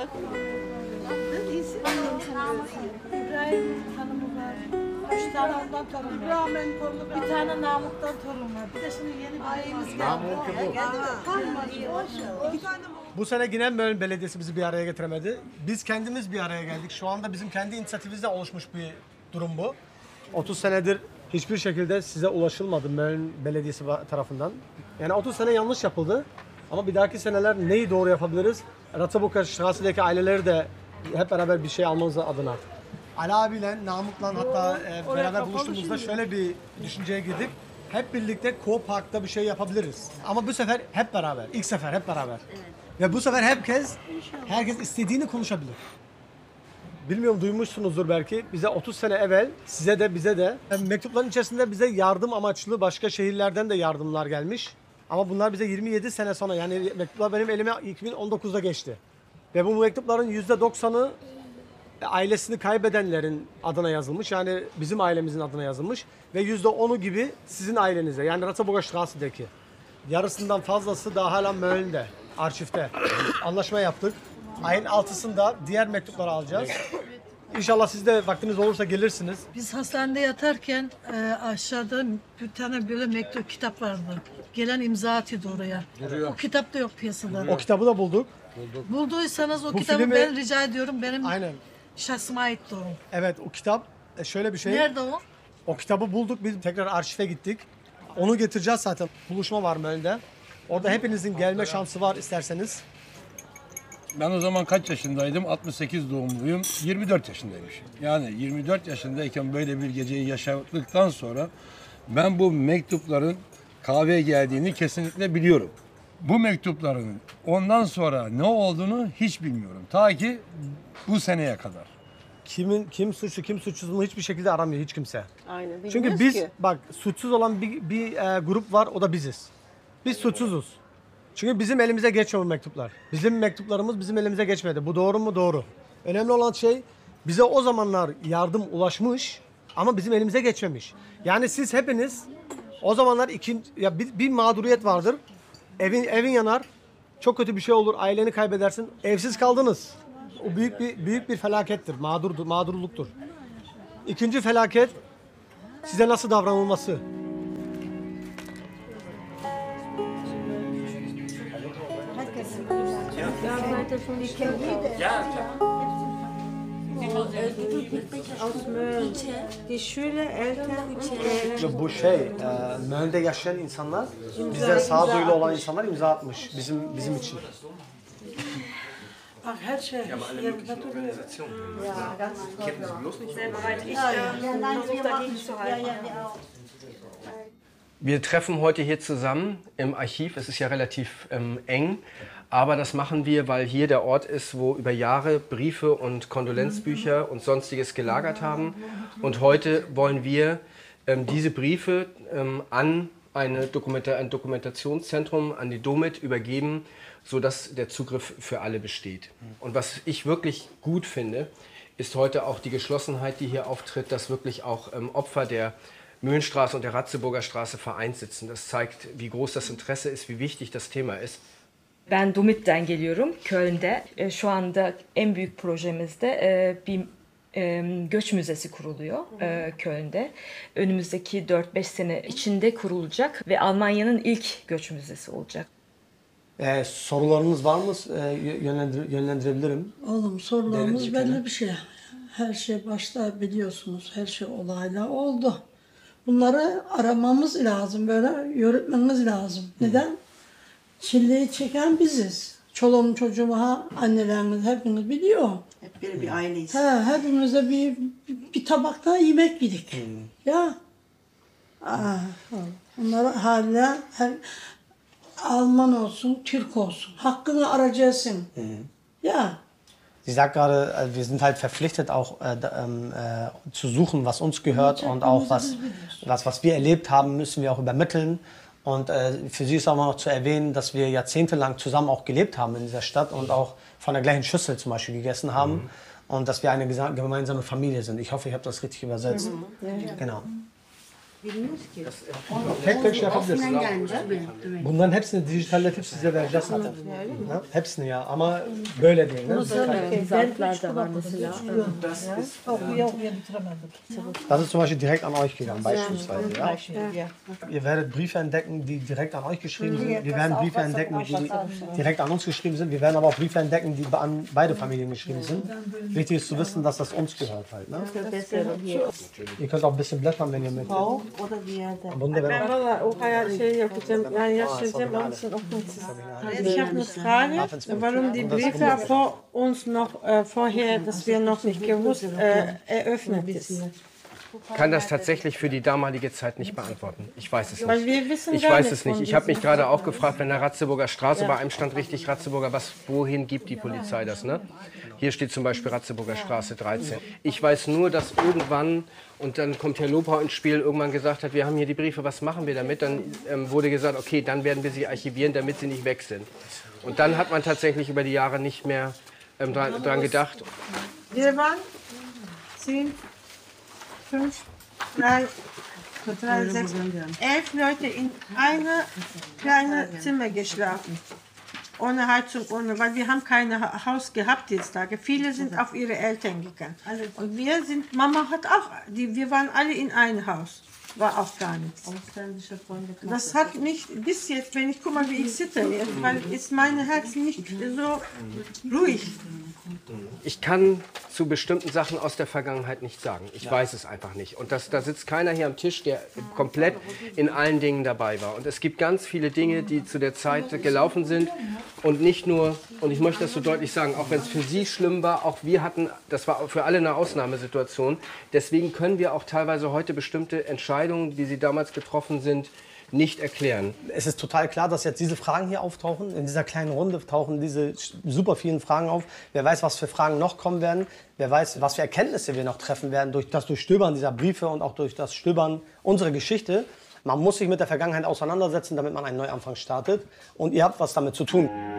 olacak. İbrahim hanımı var. 3 tane ondan torun var. Bir tane Namık'tan torun var. Bir de şimdi yeni bir ayımız geldi. Bu sene yine Mölln Belediyesi bizi bir araya getiremedi. Biz kendimiz bir araya geldik. Şu anda bizim kendi inisiyatifimizle oluşmuş bir durum bu. 30 senedir hiçbir şekilde size ulaşılmadı Mölln Belediyesi tarafından. Yani 30 sene yanlış yapıldı. Ama bir dahaki seneler neyi doğru yapabiliriz? Ratzaburger Strasse'deki aileleri de hep beraber bir şey almanız adına. Ali abiyle, Namık'la hatta beraber buluştuğumuzda şöyle bir düşünceye girdik. Hep birlikte Park'ta bir şey yapabiliriz. Ama bu sefer hep beraber. İlk sefer hep beraber. Evet. Ve bu sefer herkes istediğini konuşabilir. Bilmiyorum duymuşsunuzdur belki. Bize 30 sene evvel size de bize de mektupların içerisinde bize yardım amaçlı başka şehirlerden de yardımlar gelmiş. Ama bunlar bize 27 sene sonra yani mektuplar benim elime 2019'da geçti. Ve bu mektupların %90'ı ailesini kaybedenlerin adına yazılmış. Yani bizim ailemizin adına yazılmış. Ve %10'u gibi sizin ailenize. Yani Ratzaburger Strasse'deki. Yarısından fazlası daha hala Mölln'de, arşivde. Anlaşma yaptık. Ayın 6'sında diğer mektupları alacağız. İnşallah siz de vaktiniz olursa gelirsiniz. Biz hastanede yatarken aşağıda bir tane böyle mektup kitap vardı. Gelen imza atıyordu oraya. O kitap da yok piyasada. O kitabı da bulduk. Bulduysanız o Bu kitabı filmi- ben rica ediyorum. Benim Aynen. şahsıma aitti o. Evet o kitap şöyle bir şey. Nerede o? O kitabı bulduk. Biz tekrar arşive gittik. Onu getireceğiz zaten. Buluşma var Mölln'de. Orada hepinizin gelme şansı var isterseniz. Ben o zaman kaç yaşındaydım? 68 doğumluyum. 24 yaşındaymışım. Yani 24 yaşındayken böyle bir geceyi yaşadıktan sonra ben bu mektupların kahveye geldiğini kesinlikle biliyorum. Bu mektupların ondan sonra ne olduğunu hiç bilmiyorum. Ta ki bu seneye kadar. Kim suçlu kim suçsuz mu hiçbir şekilde aramıyor hiç kimse. Aynen. Çünkü bilmiyoruz biz ki. bak suçsuz olan bir grup var o da biziz. Biz suçsuzuz. Çünkü bizim elimize geçmiyor bu mektuplar. Bizim mektuplarımız bizim elimize geçmedi. Bu doğru mu? Doğru. Önemli olan şey bize o zamanlar yardım ulaşmış ama bizim elimize geçmemiş. Yani siz hepiniz o zamanlar bir mağduriyet vardır. Evin yanar. Çok kötü bir şey olur. Aileni kaybedersin. Evsiz kaldınız. O büyük bir felakettir. Mağdurluktur. İkinci felaket size nasıl davranılması. Aus Mölln. Die Schüler, Eltern, Bu Mölln'de yaşayan insanlar, bizden sağduyulu olan insanlar imza atmış bizim için. Bak her şey yerinde duruyor. Wir treffen heute hier zusammen im Archiv. Es ist ja relativ eng, aber das machen wir, weil hier der Ort ist, wo über Jahre Briefe und Kondolenzbücher und Sonstiges gelagert haben. Und heute wollen wir diese Briefe an ein Dokumentationszentrum, an die DOMIT übergeben, sodass der Zugriff für alle besteht. Und was ich wirklich gut finde, ist heute auch die Geschlossenheit, die hier auftritt, dass wirklich auch Opfer der Möhlenstraße und der Ratzeburger Straße vereint sitzen. Das zeigt, wie groß das Interesse ist, wie wichtig das Thema ist. Ben Dumit'ten geliyorum, Köln'de. Şu anda en büyük projemizde bir göç müzesi kuruluyor Köln'de. Önümüzdeki 4-5 sene içinde kurulacak ve Almanya'nın ilk göç müzesi olacak. Sorularınız var mı? Yönlendirebilirim. Oğlum sorularımız Devlet belli bir şey. Her şey başta biliyorsunuz. Her şey olayla oldu. Bunları aramamız lazım. Böyle yürütmemiz lazım. Neden? Çileyi çeken biziz. Çoluğum çocuğuma annelerimiz hepiniz biliyor. hep bir aileyiz. Hepimize bir tabakta yemek yedik. Ya. Bunları hala Alman olsun, Türk olsun. Hakkını arayacaksın. Ya. Sie sagt gerade, wir sind halt verpflichtet, auch zu suchen, was uns gehört und auch was wir erlebt haben, müssen wir auch übermitteln. Und für sie ist auch noch zu erwähnen, dass wir jahrzehntelang zusammen auch gelebt haben in dieser Stadt und auch von der gleichen Schüssel zum Beispiel gegessen haben und dass wir eine gemeinsame Familie sind. Ich hoffe, ich habe das richtig übersetzt. Genau. Tek tek şey yapabilirsin. Bunların hepsini dijitalletip size vereceğiz zaten. Ha? Hepsini ya ama böyle değil. Ne? Zarflar da var mesela. Okuya bitiremedik. Das ist zum Beispiel direkt an euch gegangen, beispielsweise. Ja? Ihr werdet Briefe entdecken, die direkt an euch geschrieben sind. Wir werden Briefe entdecken, die direkt an uns geschrieben sind. Wir werden aber auch Briefe entdecken, die an beide Familien geschrieben sind. Wichtig ist zu wissen, dass das uns gehört halt. Ne? Ihr könnt auch ein bisschen blättern, wenn ihr möchtet. O da bir yerde. Bunda Ben valla o hayal şey yapacağım, yani yaşayacağım, onun için okumak istiyorum. Ich habe eine Frage, warum die Briefe vor uns noch, vorher, dass wir noch nicht gewusst, eröffnet ist. Kann das tatsächlich für die damalige Zeit nicht beantworten. Ich weiß es Weil nicht. wir wissen Ich gar weiß nicht es nicht. von Ich habe mich diesen- gerade auch gefragt, wenn der Ratzeburger Straße, bei einem stand richtig Ratzeburger, wohin gibt die Polizei das, ne? Hier steht zum Beispiel Ratzeburger Straße 13. Ich weiß nur, dass irgendwann, und dann kommt Herr Lopau ins Spiel, irgendwann gesagt hat, wir haben hier die Briefe, was machen wir damit? Dann wurde gesagt, okay, dann werden wir sie archivieren, damit sie nicht weg sind. Und dann hat man tatsächlich über die Jahre nicht mehr dran gedacht. Wir waren 10, 5, 3, 6, 11 Leute in einer kleinen Zimmer geschlafen. Ohne Heizung, ohne, weil wir haben kein Haus gehabt jetzt Tage. Viele sind auf ihre Eltern gegangen. Und wir sind, Mama hat auch, wir waren alle in einem Haus. War auch gar nichts. Das hat nicht, bis jetzt, wenn ich guck mal, wie ich sitze jetzt, weil ist mein Herz nicht so ruhig. Ich kann zu bestimmten Sachen aus der Vergangenheit nichts sagen. Ich weiß es einfach nicht. Und da sitzt keiner hier am Tisch, der komplett in allen Dingen dabei war. Und es gibt ganz viele Dinge, die zu der Zeit gelaufen sind. Und nicht nur, und ich möchte das so deutlich sagen, auch wenn es für Sie schlimm war, auch wir hatten, das war für alle eine Ausnahmesituation. Deswegen können wir auch teilweise heute bestimmte Entscheidungen, die Sie damals getroffen sind, nicht erklären. Es ist total klar, dass jetzt diese Fragen hier auftauchen. In dieser kleinen Runde tauchen diese super vielen Fragen auf. Wer weiß, was für Fragen noch kommen werden. Wer weiß, was für Erkenntnisse wir noch treffen werden durch das Durchstöbern dieser Briefe und auch durch das Stöbern unserer Geschichte. Man muss sich mit der Vergangenheit auseinandersetzen, damit man einen Neuanfang startet. Und ihr habt was damit zu tun.